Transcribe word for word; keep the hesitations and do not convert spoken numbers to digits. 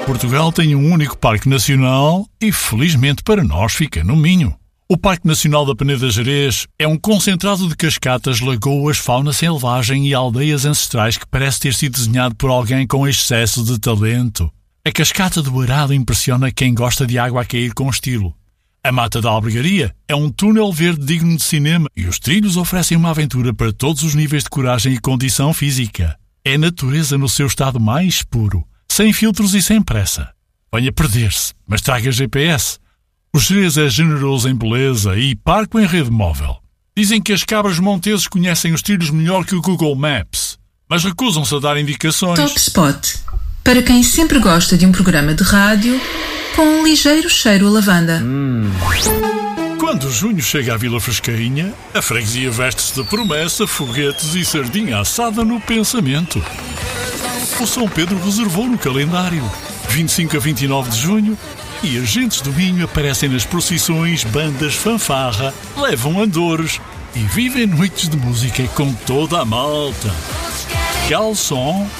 Portugal tem um único parque nacional e, felizmente para nós, fica no Minho. O Parque Nacional da Peneda Gerês é um concentrado de cascatas, lagoas, fauna selvagem e aldeias ancestrais que parece ter sido desenhado por alguém com excesso de talento. A cascata do Arado impressiona quem gosta de água a cair com estilo. A Mata da Albergaria é um túnel verde digno de cinema e os trilhos oferecem uma aventura para todos os níveis de coragem e condição física. É natureza no seu estado mais puro, sem filtros e sem pressa. Venha perder-se, mas traga G P S. O Gerês é generoso em beleza e parco em rede móvel. Dizem que as cabras monteses conhecem os trilhos melhor que o Google Maps, mas recusam-se a dar indicações. Top Spot. Para quem sempre gosta de um programa de rádio com um ligeiro cheiro a lavanda. Hum. Quando junho chega à Vila Frescainha, a freguesia veste-se de promessa, foguetes e sardinha assada no pensamento. O São Pedro reservou no calendário vinte e cinco a vinte e nove de junho e agentes do Minho aparecem nas procissões, bandas fanfarra, levam andores e vivem noites de música com toda a malta. Calção